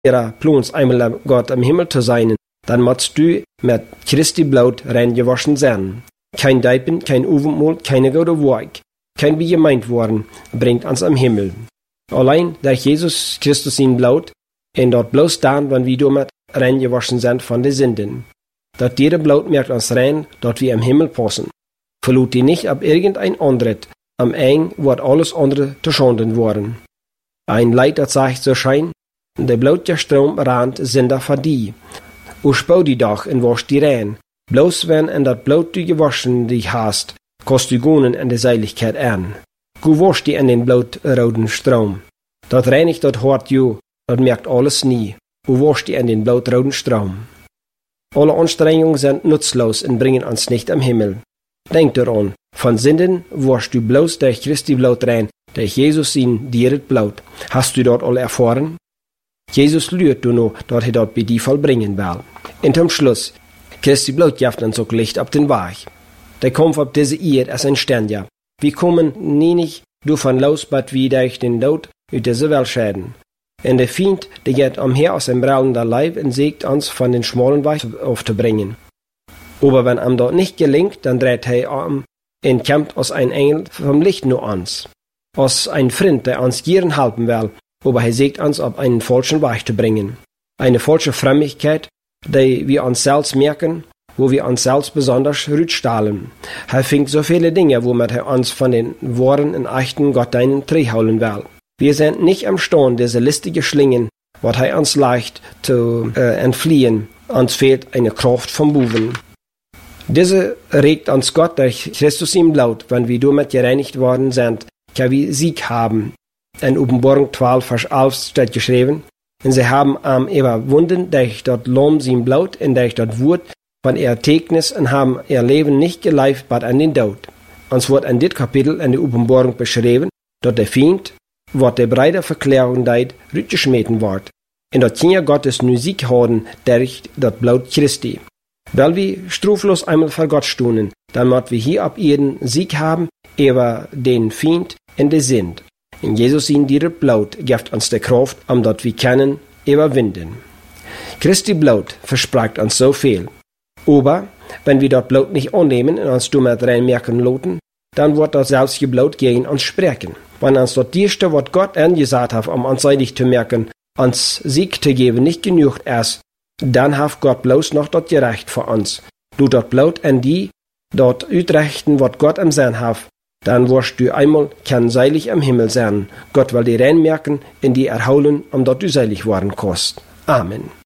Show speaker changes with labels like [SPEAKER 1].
[SPEAKER 1] ihrer Plans einmal Gott im Himmel zu sein, dann musst du mit Christi Blut rein gewaschen sein. Kein Deipen, kein Uwenmol, keine gute Werk, kein wie gemeint worden, bringt uns am Himmel. Allein durch Jesus Christus sein Blut, und dort bloß dann, wenn wir damit rein gewaschen sind von den Sünden. Dort jeder Blut merkt uns rein, dort wir im Himmel passen. Verlut die nicht ab irgendein anderes, am Eng wird alles andere zu Schanden worden. Ein Leid, das sagt so schein, der blautige Strom rannt Sünder für die. Spau die doch und wasch die rein. Bloß wenn in dat Blut du gewaschen dich hast, kost du gonen in der Seiligkeit an. Gu wasch die in den blutroten Strom. Dat reinigt dat hart ju, dat merkt alles nie. Wasch die in den blutroten Strom. Alle Anstrengungen sind nutzlos und bringen uns nicht am Himmel. Denk daran, von Sünden waschst du bloß durch Christi Blut rein, durch Jesus in dir Blut. Hast du dort alle erfahren? Jesus lügt du noch, dort er dort bei dir vollbringen will. Und zum Schluss, Christi Blut gibt uns auch Licht auf den Weg. Der kommt auf diese Erde als ein Stern, ja. Wir kommen nie nicht davon los, but wie durch den Tod aus dieser Welt scheiden. Und der Feind, der geht umher aus dem braunen Leib und sägt uns von den schmalen Weg aufzubringen. Aber wenn ihm dort nicht gelingt, dann dreht er um und kämpft aus ein Engel vom Licht nur uns. Aus ein Freund, der uns gieren helfen will, aber er sägt uns auf einen falschen Weg zu bringen. Eine falsche Frömmigkeit, die wir uns selbst merken, wo wir uns selbst besonders rückstahlen. Er findet so viele Dinge, womit er uns von den wahren und echten Gott einen Dreh holen will. Wir sind nicht imstande, diese listige Schlingen, was er uns leicht zu entfliehen. Uns fehlt eine Kraft vom Buben. Diese regt uns Gott durch Christus im Blut, wenn wir damit gereinigt worden sind, kann wir Sieg haben. In Offenbarung 12, Vers 11 steht geschrieben, und sie haben am überwunden durch dort Lohn sein Blut und durch dort Wort von ihr Tägnis und haben ihr Leben nicht geleift, but an den Tod. Uns wird in dit Kapitel in der Offenbarung beschrieben, dort der Feind, wat der breite Verklärung deit, rückgeschmeten wird. Und dort kann Gottes nu Sieg haben, durch dort Blut Christi. Weil wir straflos einmal vor Gott stunden, dann wird wir hier ab Erden Sieg haben, über den Feind in der Sünd. In Jesus in dir Blut gibt uns die Kraft, dort wir können überwinden. Christi Blut verspricht uns so viel. Aber, wenn wir dort Blut nicht annehmen und uns damit reinmerken lassen, dann wird das selbst Blut gegen uns sprechen. Wenn uns dort Erste, was Gott angesagt hat, uns seitig zu merken, uns Sieg zu geben, nicht genug ist, dann hat Gott bloß noch dort gerecht für uns. Du dort Blut an die, dort utrechten, was Gott am Sinn hat, dann wirst du einmal kein seilig am Himmel sein. Gott will dir reinmerken, in die erholen, dort du seilig worden kannst. Amen.